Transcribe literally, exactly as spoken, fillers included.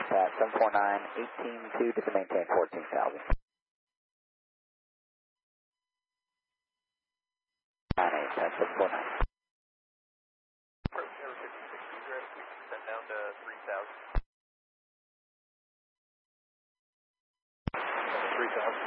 Pat, seven four nine, eighteen two, just to maintain fourteen thousand. nine eight, Pat, seven four nine. Approach Air fifty-six, you're ready to descend down to three thousand. three thousand.